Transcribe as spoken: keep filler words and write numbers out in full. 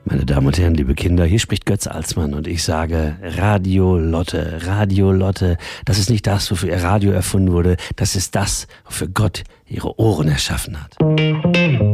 Meine Damen und Herren, liebe Kinder, hier spricht Götz Alsmann und ich sage Radio Lotte, Radio Lotte, das ist nicht das, wofür ihr Radio erfunden wurde, das ist das, wofür Gott ihre Ohren erschaffen hat.